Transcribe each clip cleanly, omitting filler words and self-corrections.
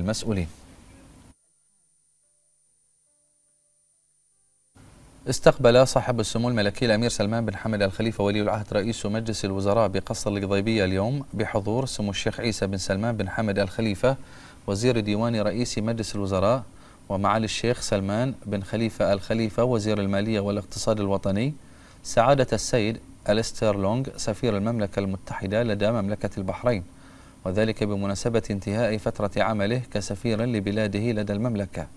المسؤولين. استقبل صاحب السمو الملكي الأمير سلمان بن حمد الخليفة ولي العهد رئيس مجلس الوزراء بقصر القضيبية اليوم بحضور سمو الشيخ عيسى بن سلمان بن حمد الخليفة وزير ديوان رئيس مجلس الوزراء، ومعالي الشيخ سلمان بن خليفة الخليفة وزير المالية والاقتصاد الوطني، سعادة السيد أليستر لونغ سفير المملكة المتحدة لدى مملكة البحرين، وذلك بمناسبة انتهاء فترة عمله كسفير لبلاده لدى المملكة.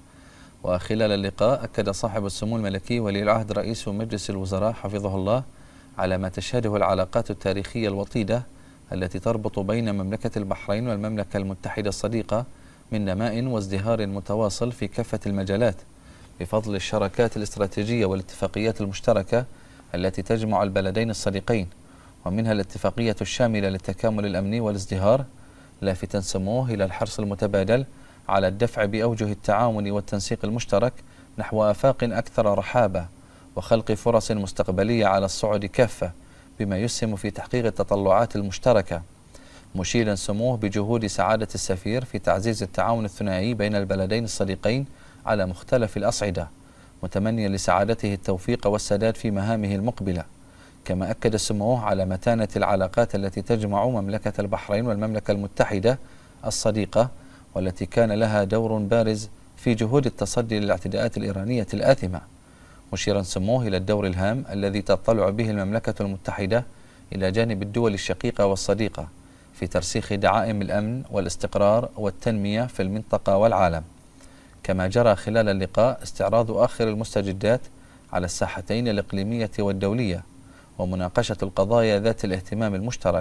وخلال اللقاء أكد صاحب السمو الملكي ولي العهد رئيس مجلس الوزراء حفظه الله على ما تشهده العلاقات التاريخية الوطيدة التي تربط بين مملكة البحرين والمملكة المتحدة الصديقة من نماء وازدهار متواصل في كافة المجالات، بفضل الشراكات الاستراتيجية والاتفاقيات المشتركة التي تجمع البلدين الصديقين، ومنها الاتفاقية الشاملة للتكامل الأمني والازدهار، لافتا سموه إلى الحرص المتبادل على الدفع بأوجه التعاون والتنسيق المشترك نحو آفاق أكثر رحابة وخلق فرص مستقبلية على الصعد كافة، بما يسهم في تحقيق التطلعات المشتركة، مشيرا سموه بجهود سعادة السفير في تعزيز التعاون الثنائي بين البلدين الصديقين على مختلف الأصعدة، متمنيا لسعادته التوفيق والسداد في مهامه المقبلة. كما أكد سموه على متانة العلاقات التي تجمع مملكة البحرين والمملكة المتحدة الصديقة، والتي كان لها دور بارز في جهود التصدي للاعتداءات الإيرانية الآثمة، مشيرا سموه إلى الدور الهام الذي تطلع به المملكة المتحدة إلى جانب الدول الشقيقة والصديقة في ترسيخ دعائم الأمن والاستقرار والتنمية في المنطقة والعالم. كما جرى خلال اللقاء استعراض آخر المستجدات على الساحتين الإقليمية والدولية ومناقشة القضايا ذات الاهتمام المشترك.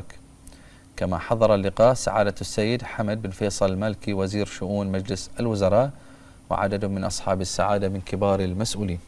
كما حضر اللقاء سعادة السيد حمد بن فيصل المالكي وزير شؤون مجلس الوزراء وعدد من أصحاب السعادة من كبار المسؤولين.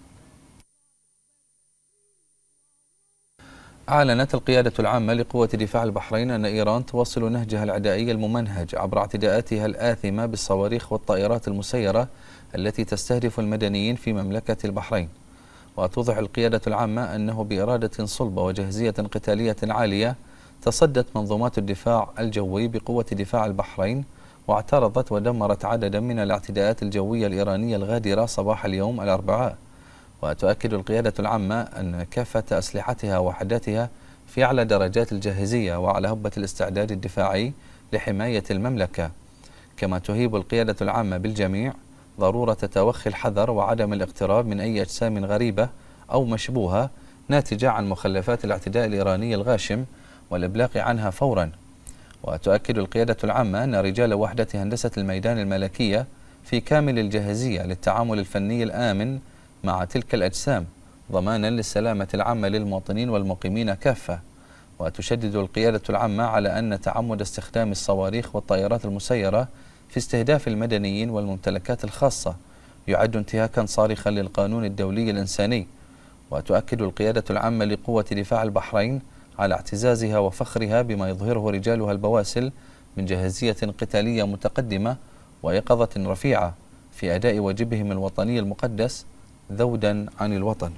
أعلنت القيادة العامة لقوة دفاع البحرين أن إيران تواصل نهجها العدائي الممنهج عبر اعتداءاتها الآثمة بالصواريخ والطائرات المسيرة التي تستهدف المدنيين في مملكة البحرين. وتوضح القيادة العامة أنه بإرادة صلبة وجاهزية قتالية عالية تصدت منظومات الدفاع الجوي بقوة دفاع البحرين واعترضت ودمرت عددا من الاعتداءات الجوية الإيرانية الغادرة صباح اليوم الأربعاء. وتؤكد القيادة العامة أن كافة أسلحتها ووحداتها في أعلى درجات الجاهزية وعلى هبة الاستعداد الدفاعي لحماية المملكة. كما تهيب القيادة العامة بالجميع ضرورة توخي الحذر وعدم الاقتراب من أي أجسام غريبة أو مشبوهة ناتجة عن مخلفات الاعتداء الإيراني الغاشم والإبلاغ عنها فورا. وتؤكد القيادة العامة أن رجال وحدة هندسة الميدان الملكية في كامل الجاهزية للتعامل الفني الآمن مع تلك الأجسام ضمانا للسلامة العامة للمواطنين والمقيمين كافة. وتشدد القيادة العامة على أن تعمد استخدام الصواريخ والطائرات المسيرة في استهداف المدنيين والممتلكات الخاصة يعد انتهاكا صارخا للقانون الدولي الإنساني. وتؤكد القيادة العامة لقوة دفاع البحرين على اعتزازها وفخرها بما يظهره رجالها البواسل من جاهزية قتالية متقدمة ويقظة رفيعة في أداء واجبهم الوطني المقدس ذودا عن الوطن.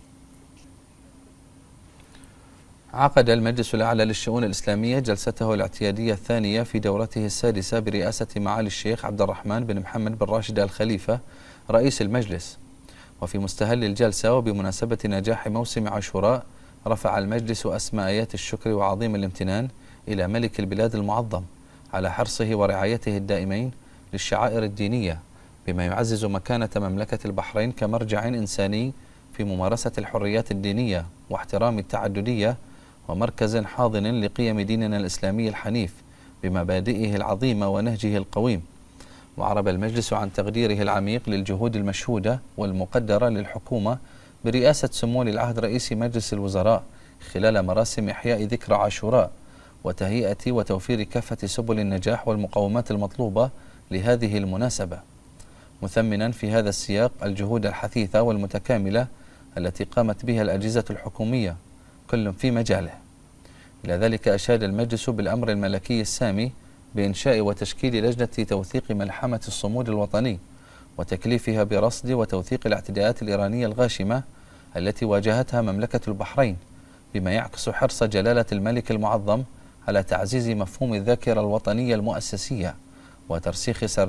عقد المجلس الأعلى للشؤون الإسلامية جلسته الاعتيادية الثانية في دورته السادسة برئاسة معالي الشيخ عبد الرحمن بن محمد بن راشد الخليفة رئيس المجلس. وفي مستهل الجلسة وبمناسبة نجاح موسم عاشوراء رفع المجلس أسمى آيات الشكر وعظيم الامتنان إلى ملك البلاد المعظم على حرصه ورعايته الدائمين للشعائر الدينية، بما يعزز مكانة مملكة البحرين كمرجع إنساني في ممارسة الحريات الدينية واحترام التعددية ومركز حاضن لقيم ديننا الإسلامي الحنيف بمبادئه العظيمة ونهجه القويم. وعرب المجلس عن تقديره العميق للجهود المشهودة والمقدرة للحكومة برئاسة سمو ولي العهد رئيس مجلس الوزراء خلال مراسم إحياء ذكرى عاشوراء وتهيئة وتوفير كافة سبل النجاح والمقومات المطلوبة لهذه المناسبة، مثمنا في هذا السياق الجهود الحثيثة والمتكاملة التي قامت بها الأجهزة الحكومية كل في مجاله. إلى ذلك أشاد المجلس بالأمر الملكي السامي بإنشاء وتشكيل لجنة توثيق ملحمة الصمود الوطني وتكليفها برصد وتوثيق الاعتداءات الإيرانية الغاشمة التي واجهتها مملكة البحرين، بما يعكس حرص جلالة الملك المعظم على تعزيز مفهوم الذاكرة الوطنية المؤسسية وترسيخ